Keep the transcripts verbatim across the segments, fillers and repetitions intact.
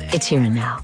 It's here and now.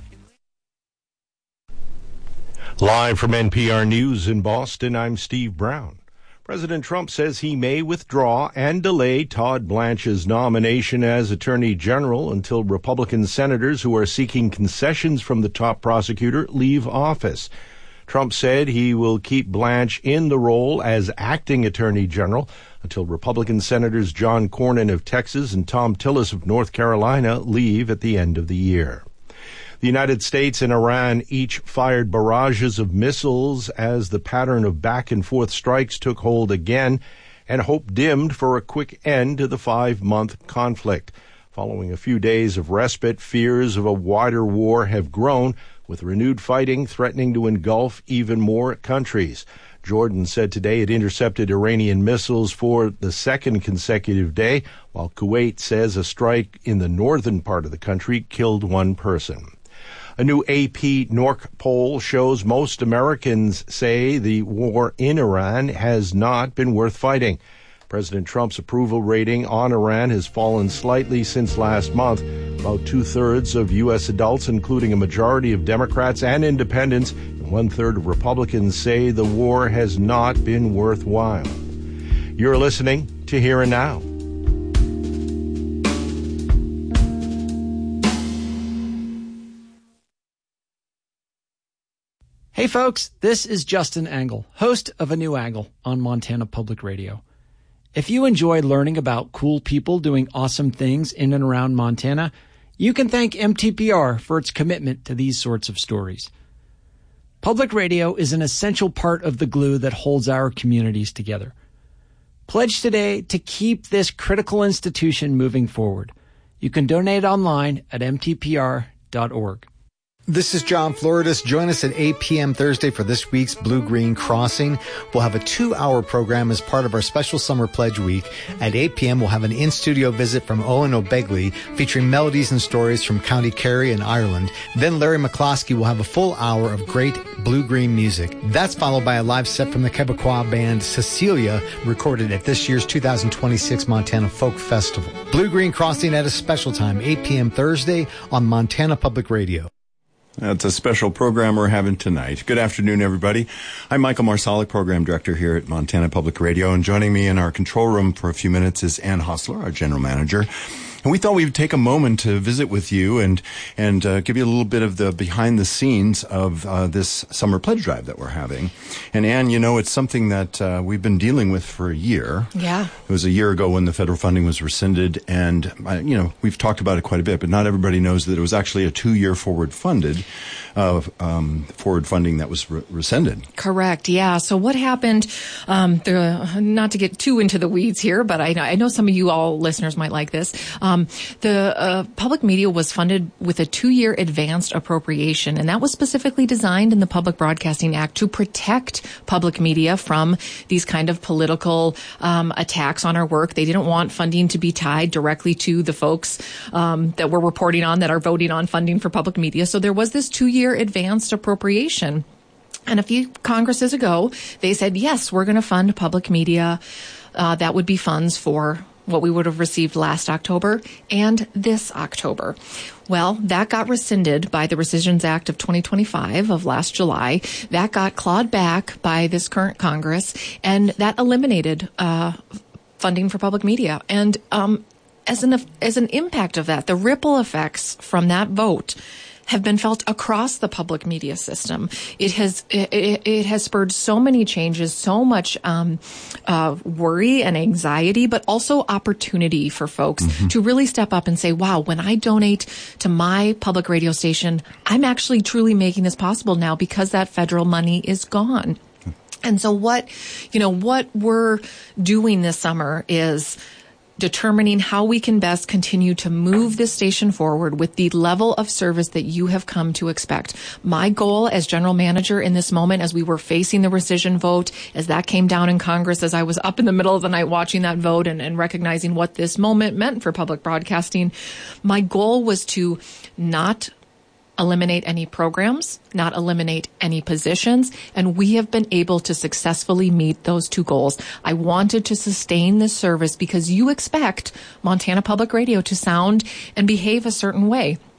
Live from N P R News in Boston, I'm Steve Brown. President Trump says he may withdraw and delay Todd Blanche's nomination as Attorney General until Republican senators who are seeking concessions from the top prosecutor leave office. Trump said he will keep Blanche in the role as acting Attorney General until Republican Senators John Cornyn of Texas and Thom Tillis of North Carolina leave at the end of the year. The United States and Iran each fired barrages of missiles as the pattern of back-and-forth strikes took hold again, and hope dimmed for a quick end to the five-month conflict. Following a few days of respite, fears of a wider war have grown, with renewed fighting threatening to engulf even more countries. Jordan said today it intercepted Iranian missiles for the second consecutive day, while Kuwait says a strike in the northern part of the country killed one person. A new A P N O R C poll shows most Americans say the war in Iran has not been worth fighting. President Trump's approval rating on Iran has fallen slightly since last month. About two-thirds of U S adults, including a majority of Democrats and independents, and one-third of Republicans, say the war has not been worthwhile. You're listening to Here and Now. Hey folks, this is Justin Angle, host of A New Angle on Montana Public Radio. If you enjoy learning about cool people doing awesome things in and around Montana, you can thank M T P R for its commitment to these sorts of stories. Public radio is an essential part of the glue that holds our communities together. Pledge today to keep this critical institution moving forward. You can donate online at m t p r dot org. This is John Floridis. Join us at eight p.m. Thursday for this week's Blue Green Crossing. We'll have a two-hour program as part of our special Summer Pledge Week. At eight p.m., we'll have an in-studio visit from Owen O'Begley featuring melodies and stories from County Kerry and Ireland. Then Larry McCloskey will have a full hour of great blue-green music. That's followed by a live set from the Quebecois band Cecilia, recorded at this year's two thousand twenty-six Montana Folk Festival. Blue Green Crossing at a special time, eight p.m. Thursday on Montana Public Radio. That's a special program we're having tonight. Good afternoon, everybody. I'm Michael Marsalic, Program Director here at Montana Public Radio, and joining me in our control room for a few minutes is Ann Hostler, our General Manager. And we thought we would take a moment to visit with you and and uh, give you a little bit of the behind the scenes of uh, this summer pledge drive that we're having. And Ann, you know, it's something that uh, we've been dealing with for a year. Yeah. It was a year ago when the federal funding was rescinded, and uh, you know, we've talked about it quite a bit, but not everybody knows that it was actually a two-year forward funded of um, forward funding that was re- rescinded. Correct. Yeah. So what happened? Um, the, not to get too into the weeds here, but I, I know some of you all listeners might like this. Um, the uh, public media was funded with a two-year advanced appropriation, and that was specifically designed in the Public Broadcasting Act to protect public media from these kind of political um, attacks on our work. They didn't want funding to be tied directly to the folks um, that we're reporting on that are voting on funding for public media. So there was this two-year advanced appropriation. And a few Congresses ago, they said, yes, we're going to fund public media. Uh, that would be funds for what we would have received last October and this October. Well, that got rescinded by the Rescissions Act of twenty twenty-five of last July. That got clawed back by this current Congress, and that eliminated uh, funding for public media. And um, as an as an impact of that, the ripple effects from that vote have been felt across the public media system. It has it, it has spurred so many changes, so much um, uh, worry and anxiety, but also opportunity for folks mm-hmm. to really step up and say, wow, when I donate to my public radio station, I'm actually truly making this possible now because that federal money is gone. And so what, you know, what we're doing this summer is determining how we can best continue to move this station forward with the level of service that you have come to expect. My goal as general manager in this moment, as we were facing the rescission vote, as that came down in Congress, as I was up in the middle of the night watching that vote and, and recognizing what this moment meant for public broadcasting, my goal was to not eliminate any programs, not eliminate any positions, and we have been able to successfully meet those two goals. I wanted to sustain this service because you expect Montana Public Radio to sound and behave a certain way.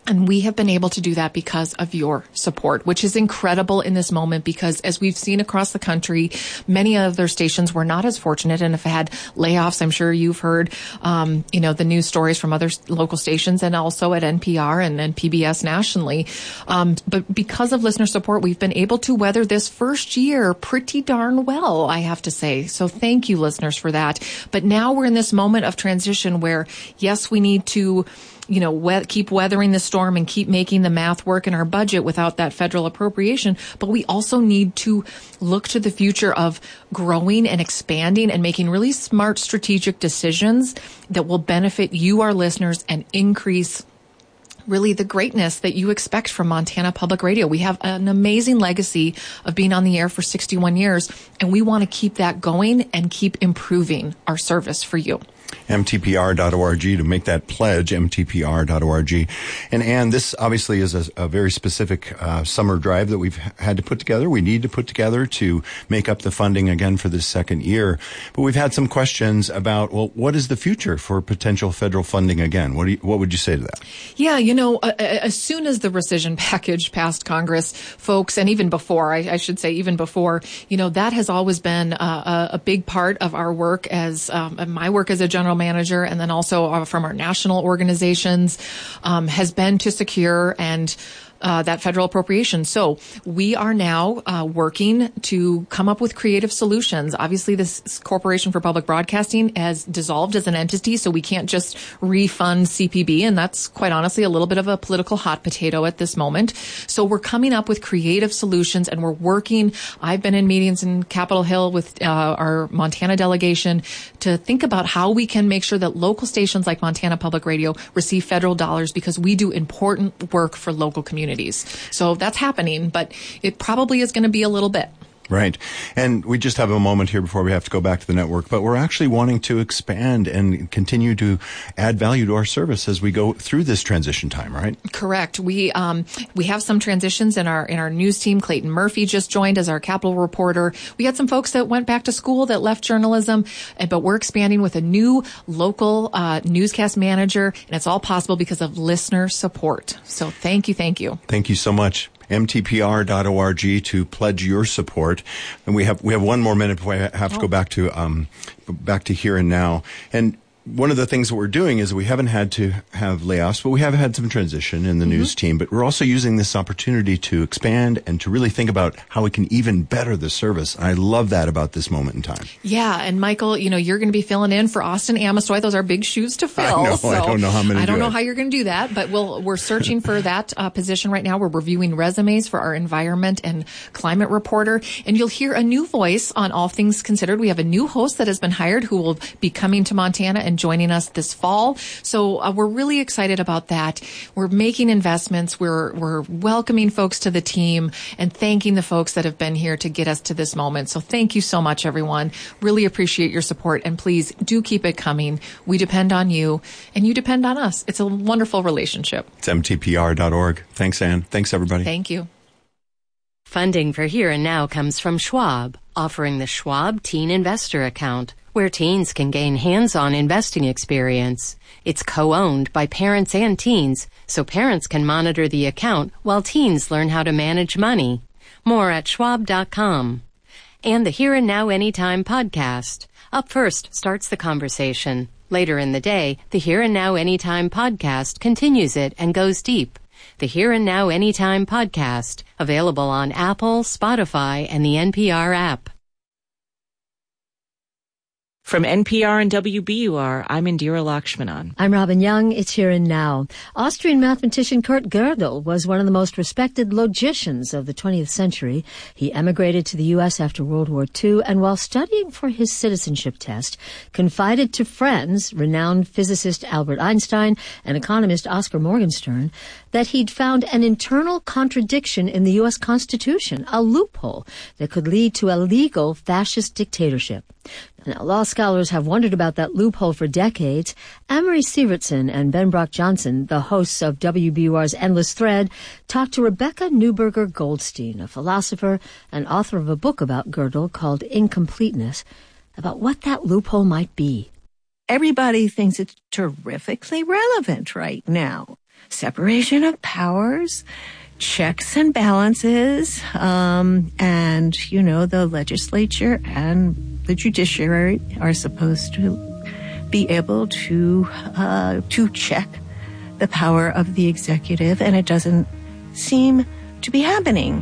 And we have been able to do that because of your support, which is incredible in this moment because as we've seen across the country, many other stations were not as fortunate and have had layoffs. I'm sure you've heard, um, you know, the news stories from other local stations and also at N P R and, and P B S nationally. Um, but because of listener support, we've been able to weather this first year pretty darn well, I have to say. So thank you, listeners, for that. But now we're in this moment of transition where, yes, we need to you know, we- keep weathering the storm and keep making the math work in our budget without that federal appropriation. But we also need to look to the future of growing and expanding and making really smart strategic decisions that will benefit you, our listeners, and increase really the greatness that you expect from Montana Public Radio. We have an amazing legacy of being on the air for sixty-one years, and we want to keep that going and keep improving our service for you. M T P R dot org to make that pledge, M T P R dot org. And Ann, this obviously is a, a very specific uh, summer drive that we've had to put together. We need to put together to make up the funding again for this second year. But we've had some questions about, well, what is the future for potential federal funding again? What do you, what would you say to that? Yeah, you know, uh, as soon as the rescission package passed Congress, folks, and even before, I, I should say even before, you know, that has always been uh, a, a big part of our work as um, my work as a general manager, and then also uh, from our national organizations, um, has been to secure and Uh, that federal appropriation. So we are now uh, working to come up with creative solutions. Obviously, this Corporation for Public Broadcasting has dissolved as an entity, so we can't just refund C P B, and that's quite honestly a little bit of a political hot potato at this moment. So we're coming up with creative solutions, and we're working. I've been in meetings in Capitol Hill with uh, our Montana delegation to think about how we can make sure that local stations like Montana Public Radio receive federal dollars because we do important work for local communities. So that's happening, but it probably is going to be a little bit. Right. And we just have a moment here before we have to go back to the network, but we're actually wanting to expand and continue to add value to our service as we go through this transition time, right? Correct. We um we have some transitions in our in our news team. Clayton Murphy just joined as our Capitol reporter. We had some folks that went back to school that left journalism, but we're expanding with a new local uh newscast manager, and it's all possible because of listener support. So thank you, thank you. Thank you so much. M T P R dot org to pledge your support. And we have we have one more minute before I have to oh. go back to um back to here and now. And one of the things that we're doing is we haven't had to have layoffs, but we have had some transition in the mm-hmm. news team. But we're also using this opportunity to expand and to really think about how we can even better the service. And I love that about this moment in time. Yeah, and Michael, you know, you're going to be filling in for Austin Amestoy. Those are big shoes to fill. I know. So I don't know how many. I don't do know it. how you're going to do that, but we'll we're searching for that uh, position right now. We're reviewing resumes for our environment and climate reporter, and you'll hear a new voice on All Things Considered. We have a new host that has been hired who will be coming to Montana and joining us this fall. So uh, we're really excited about that. We're making investments. We're we're welcoming folks to the team and thanking the folks that have been here to get us to this moment. So thank you so much, everyone. Really appreciate your support, and please do keep it coming. We depend on you, and you depend on us. It's a wonderful relationship. It's M T P R dot org. Thanks, Ann. Thanks, everybody. Thank you. Funding for Here and Now comes from Schwab, offering the Schwab Teen Investor Account, where teens can gain hands-on investing experience. It's co-owned by parents and teens, so parents can monitor the account while teens learn how to manage money. More at schwab dot com. And the Here and Now Anytime podcast. Up first starts the conversation. Later in the day, the Here and Now Anytime podcast continues it and goes deep. The Here and Now Anytime podcast, available on Apple, Spotify, and the N P R app. From N P R and W B U R, I'm Indira Lakshmanan. I'm Robin Young. It's Here and Now. Austrian mathematician Kurt Gödel was one of the most respected logicians of the twentieth century. He emigrated to the U S after World War Two, and while studying for his citizenship test, confided to friends, renowned physicist Albert Einstein and economist Oscar Morgenstern, that he'd found an internal contradiction in the U S Constitution, a loophole that could lead to a legal fascist dictatorship. Now, law scholars have wondered about that loophole for decades. Amory Sievertson and Ben Brock Johnson, the hosts of W B U R's Endless Thread, talked to Rebecca Neuberger Goldstein, a philosopher and author of a book about Gödel called Incompleteness, about what that loophole might be. Everybody thinks it's terrifically relevant right now. separation of powers, checks and balances, um, and, you know, the legislature and the judiciary are supposed to be able to uh, to check the power of the executive, and it doesn't seem to be happening.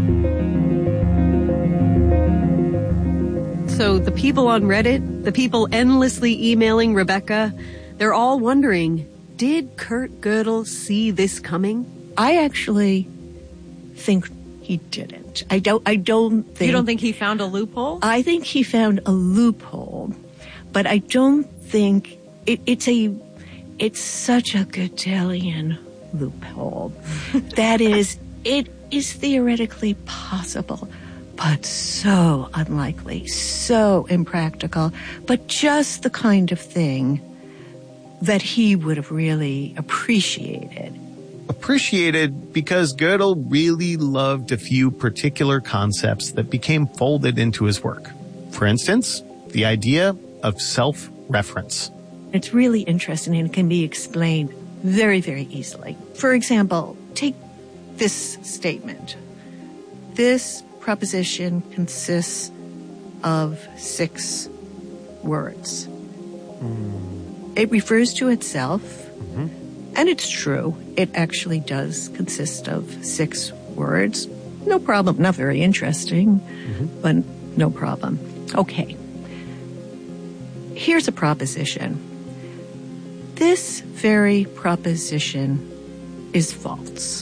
So the people on Reddit, the people endlessly emailing Rebecca, they're all wondering, did Kurt Gödel see this coming? I actually think he didn't. I don't, I don't think... You don't think he found a loophole? I think he found a loophole, but I don't think... It, it's a... It's such a Gödelian loophole. That is, it is theoretically possible, but so unlikely, so impractical, but just the kind of thing that he would have really appreciated. Appreciated because Gödel really loved a few particular concepts that became folded into his work. For instance, the idea of self-reference. It's really interesting and can be explained very, very easily. For example, take this statement. This proposition consists of six words. Mm. It refers to itself. Mm-hmm. And it's true. It actually does consist of six words. No problem. Not very interesting, mm-hmm. but no problem. Okay. Here's a proposition. This very proposition is false.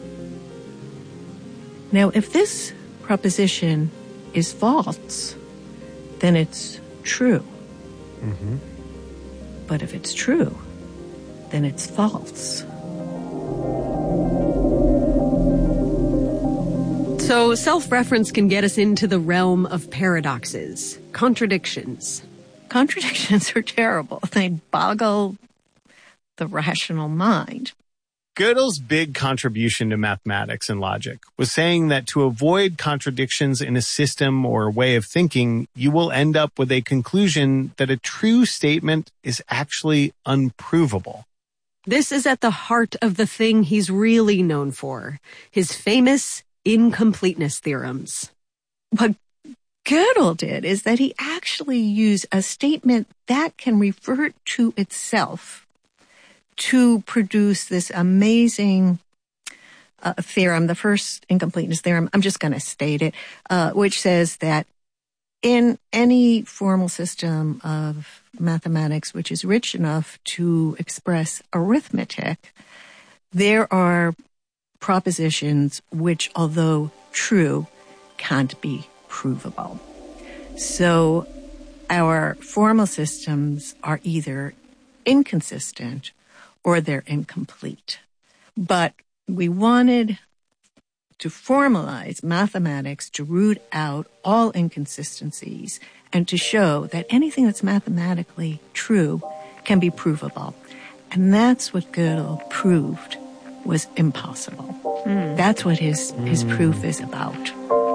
Now, if this proposition is false, then it's true. Mm-hmm. But if it's true, then it's false. So self-reference can get us into the realm of paradoxes, contradictions. Contradictions are terrible. They boggle the rational mind. Gödel's big contribution to mathematics and logic was saying that to avoid contradictions in a system or way of thinking, you will end up with a conclusion that a true statement is actually unprovable. This is at the heart of the thing he's really known for, his famous incompleteness theorems. What Gödel did is that he actually used a statement that can refer to itself to produce this amazing uh, theorem, the first incompleteness theorem. I'm just going to state it, uh, which says that in any formal system of mathematics which is rich enough to express arithmetic, there are propositions which, although true, can't be provable. So our formal systems are either inconsistent or they're incomplete. But we wanted to formalize mathematics to root out all inconsistencies and to show that anything that's mathematically true can be provable. And that's what Gödel proved was impossible. Mm. That's what his, his mm. proof is about.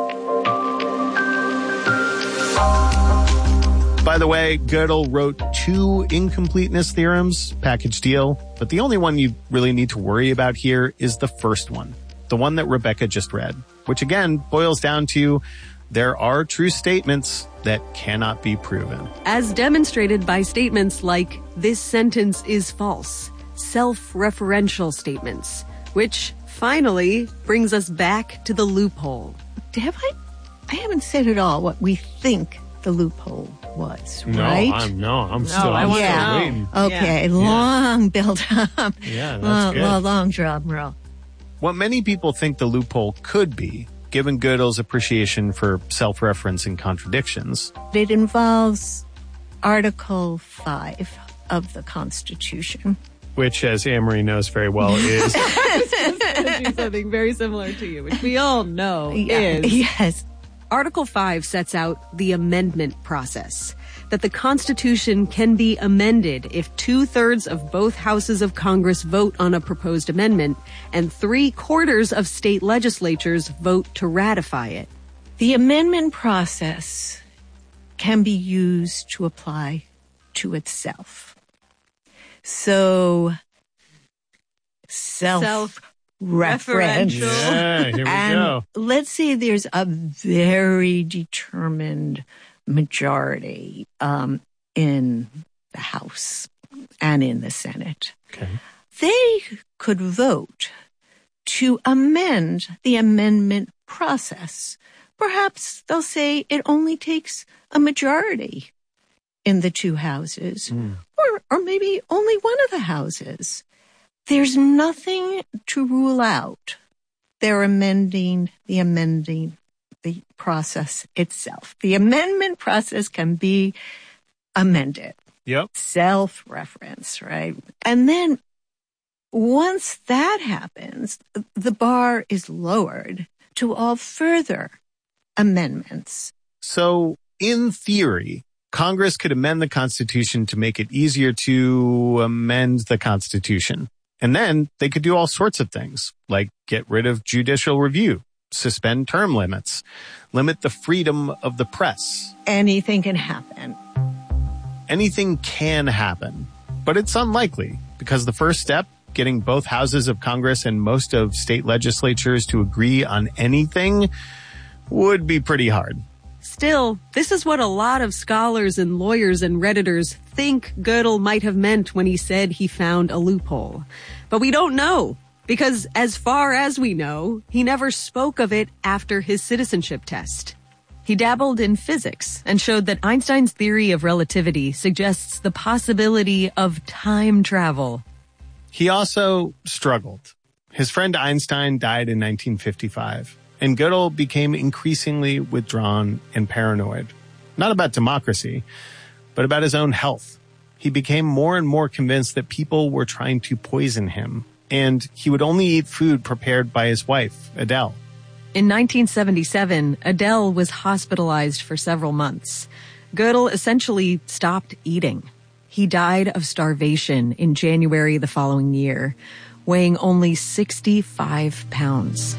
By the way, Gödel wrote two incompleteness theorems, package deal, but the only one you really need to worry about here is the first one, the one that Rebecca just read, which again boils down to there are true statements that cannot be proven. As demonstrated by statements like, this sentence is false, self-referential statements, which finally brings us back to the loophole. Have I? I haven't said at all what we think the loophole was, no, right? I'm, no, I'm no, still, I I'm want still to waiting. Okay, yeah. long build up. Yeah, that's long, good. long, long drum roll. What many people think the loophole could be, given Gödel's appreciation for self-reference and contradictions. It involves Article five of the Constitution. Which, as Amory knows very well, is... do something very similar to you, which we all know yeah, is... Yes. Article five sets out the amendment process, that the Constitution can be amended if two-thirds of both houses of Congress vote on a proposed amendment and three-quarters of state legislatures vote to ratify it. The amendment process can be used to apply to itself. So self-referential. Yeah, here we and go. Let's say there's a very determined majority um, in the House and in the Senate. Okay. They could vote to amend the amendment process. Perhaps they'll say it only takes a majority in the two houses, mm. or, or maybe only one of the houses. There's nothing to rule out. They're amending the amending the process itself. The amendment process can be amended. Yep. Self-reference, right? And then once that happens, the bar is lowered to all further amendments. So, in theory, Congress could amend the Constitution to make it easier to amend the Constitution. And then they could do all sorts of things, like get rid of judicial review, suspend term limits, limit the freedom of the press. Anything can happen. Anything can happen, but it's unlikely because the first step, getting both houses of Congress and most of state legislatures to agree on anything, would be pretty hard. Still, this is what a lot of scholars and lawyers and Redditors think Gödel might have meant when he said he found a loophole. But we don't know, because as far as we know, he never spoke of it after his citizenship test. He dabbled in physics and showed that Einstein's theory of relativity suggests the possibility of time travel. He also struggled. His friend Einstein died in nineteen fifty-five, and Gödel became increasingly withdrawn and paranoid. Not about democracy, but about his own health. He became more and more convinced that people were trying to poison him, and he would only eat food prepared by his wife, Adele. In nineteen seventy-seven, Adele was hospitalized for several months. Gödel essentially stopped eating. He died of starvation in January the following year, weighing only sixty-five pounds.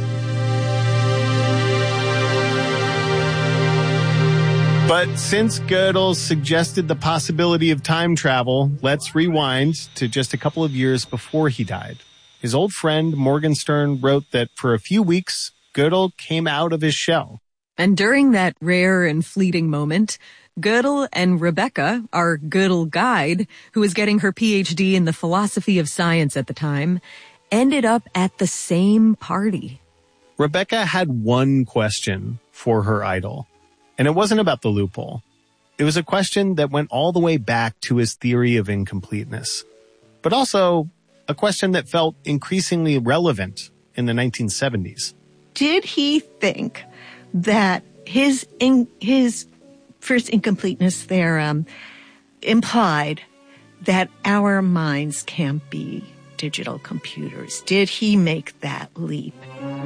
But since Gödel suggested the possibility of time travel, let's rewind to just a couple of years before he died. His old friend Morgenstern wrote that for a few weeks, Gödel came out of his shell. And during that rare and fleeting moment, Gödel and Rebecca, our Gödel guide, who was getting her P H D in the philosophy of science at the time, ended up at the same party. Rebecca had one question for her idol, and it wasn't about the loophole. It was a question that went all the way back to his theory of incompleteness, but also a question that felt increasingly relevant in the nineteen seventies. Did he think that his in, his first incompleteness theorem implied that our minds can't be digital computers? Did he make that leap?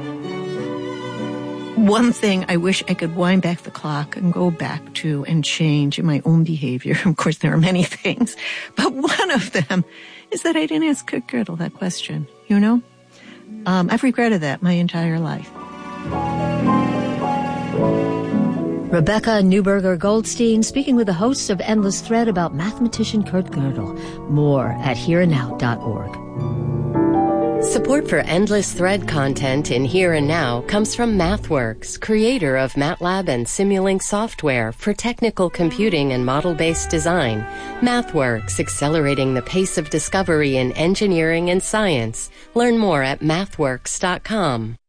One thing I wish I could wind back the clock and go back to and change in my own behavior. Of course, there are many things, but one of them is that I didn't ask Kurt Gödel that question, you know? Um, I've regretted that my entire life. Rebecca Neuberger Goldstein speaking with the hosts of Endless Thread about mathematician Kurt Gödel. More at here and now dot org. Support for Endless Thread content in Here and Now comes from MathWorks, creator of MATLAB and Simulink software for technical computing and model-based design. MathWorks, accelerating the pace of discovery in engineering and science. Learn more at mathworks dot com.